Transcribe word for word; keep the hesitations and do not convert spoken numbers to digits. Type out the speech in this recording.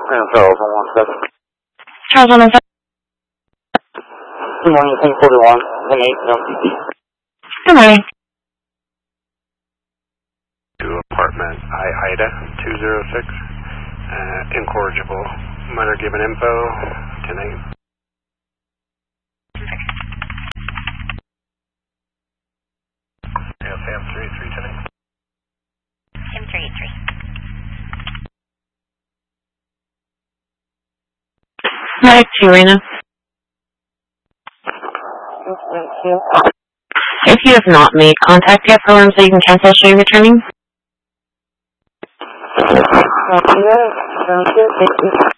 And Charles on one seven. Charles on one seven. Good morning, ten forty-one, ten eight, no P T. Good morning. To apartment I Ida two zero six, uh, incorrigible. Mother given info, ten eight. Yeah, Sam three three ten eight. Sam three eight three. Mike two, Rena. If you have not made contact yet for room so you can cancel showing returning. Okay, sounds good.